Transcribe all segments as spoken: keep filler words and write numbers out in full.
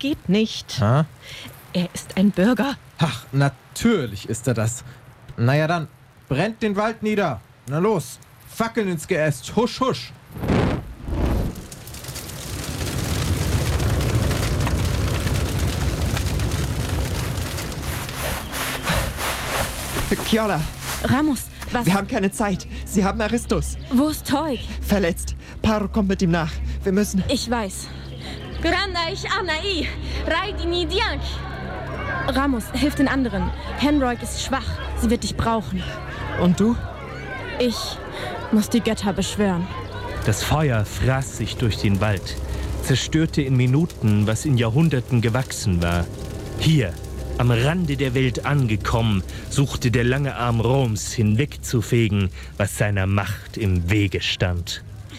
geht nicht. Ha? Er ist ein Bürger. Ach, natürlich ist er das. Na ja dann, brennt den Wald nieder. Na los, Fackeln ins Geäst, husch, husch. Kjola, Ramos, was? wir haben keine Zeit. Sie haben Aristus. Wo ist Teug? Verletzt. Paro kommt mit ihm nach. Wir müssen... Ich weiß. Granda ich Anai, Raidini Diank. Ramos, hilf den anderen. Henroik ist schwach. Sie wird dich brauchen. Und du? Ich muss die Götter beschwören. Das Feuer fraß sich durch den Wald, zerstörte in Minuten, was in Jahrhunderten gewachsen war. Hier, am Rande der Welt angekommen, suchte der lange Arm Roms hinwegzufegen, was seiner Macht im Wege stand.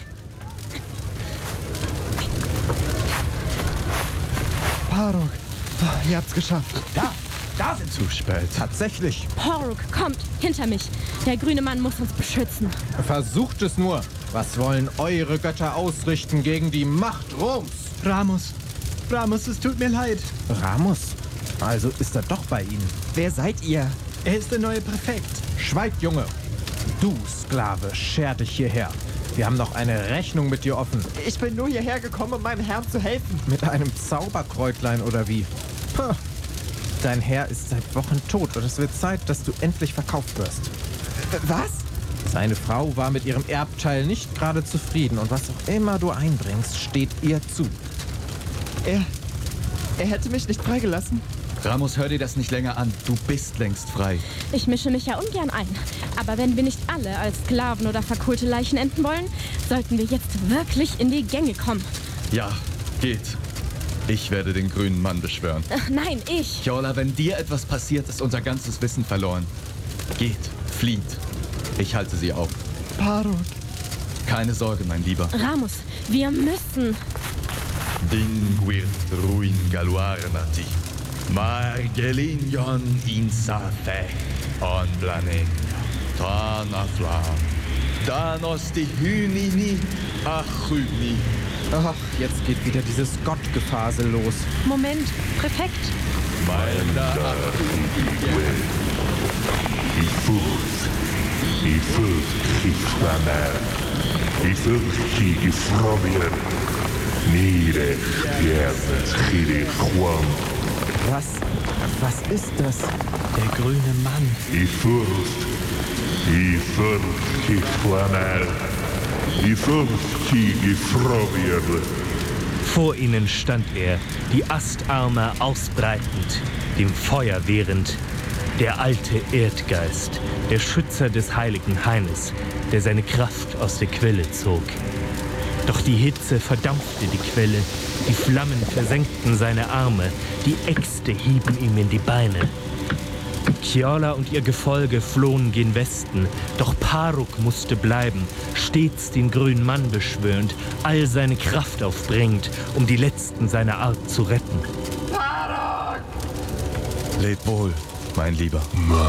Paro, ihr habt's geschafft. Da, da sind Zu spät. tatsächlich. Poruk, kommt, hinter mich. Der grüne Mann muss uns beschützen. Versucht es nur. Was wollen eure Götter ausrichten gegen die Macht Roms? Ramos, Ramos, es tut mir leid. Ramos? Also ist er doch bei ihnen. Wer seid ihr? Er ist der neue Präfekt. Schweig, Junge. Du, Sklave, scher dich hierher. Wir haben noch eine Rechnung mit dir offen. Ich bin nur hierher gekommen, um meinem Herrn zu helfen. Mit einem Zauberkräutlein oder wie? Puh. Dein Herr ist seit Wochen tot und es wird Zeit, dass du endlich verkauft wirst. Was? Seine Frau war mit ihrem Erbteil nicht gerade zufrieden und was auch immer du einbringst, steht ihr zu. Er... Er hätte mich nicht freigelassen. Ramos, hör dir das nicht länger an. Du bist längst frei. Ich mische mich ja ungern ein. Aber wenn wir nicht alle als Sklaven oder verkohlte Leichen enden wollen, sollten wir jetzt wirklich in die Gänge kommen. Ja, geht. Ich werde den grünen Mann beschwören. Ach, nein, ich. Kjola, wenn dir etwas passiert, ist unser ganzes Wissen verloren. Geht, flieht. Ich halte sie auf. Paro. Keine Sorge, mein Lieber. Ramos, wir müssen. Dinguir ruin galuarnati. Margelinion insafe on planen. Tanaflam. Danosti hynini achüni. Ach, jetzt geht wieder dieses Gottgefasel los. Moment, Präfekt. I furt, i furt krigsvänner, i furt i frågor, nere stjärnet skiljer Juan. Was? Was ist das? Der grüne Mann. I furt, i furt krigsvänner, i furt i frågor. Vor ihnen stand er, die Astarme ausbreitend, dem Feuer wehrend. Der alte Erdgeist, der Schützer des heiligen Haines, der seine Kraft aus der Quelle zog. Doch die Hitze verdampfte die Quelle, die Flammen versenkten seine Arme, die Äxte hieben ihm in die Beine. Kjola und ihr Gefolge flohen gen Westen, doch Paruk musste bleiben, stets den grünen Mann beschwörend, all seine Kraft aufbringend, um die Letzten seiner Art zu retten. Paruk! Leb wohl, mein Lieber.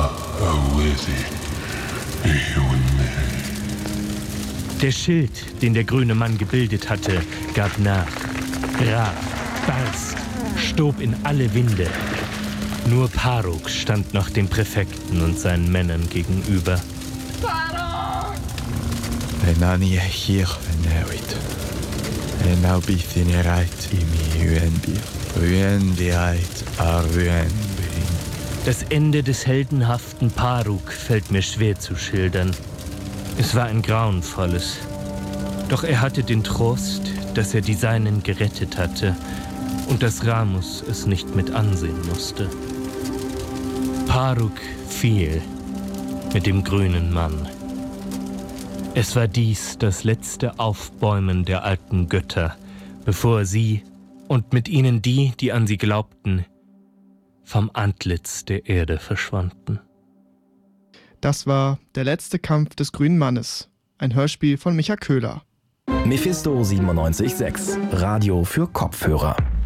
Der Schild, den der grüne Mann gebildet hatte, gab nach, brach, barst, stob in alle Winde. Nur Paruk stand noch dem Präfekten und seinen Männern gegenüber. Paruk! Enani hier venevit. Enau bithin reit imi uenbi. Uenbiheit arvenbin. Das Ende des heldenhaften Paruk fällt mir schwer zu schildern. Es war ein grauenvolles. Doch er hatte den Trost, dass er die Seinen gerettet hatte und dass Ramos es nicht mit ansehen musste. Paruk fiel mit dem grünen Mann. Es war dies das letzte Aufbäumen der alten Götter, bevor sie und mit ihnen die, die an sie glaubten, vom Antlitz der Erde verschwanden. Das war Der letzte Kampf des grünen Mannes, ein Hörspiel von Micha Köhler. Mephisto siebenundneunzig Komma sechs, Radio für Kopfhörer.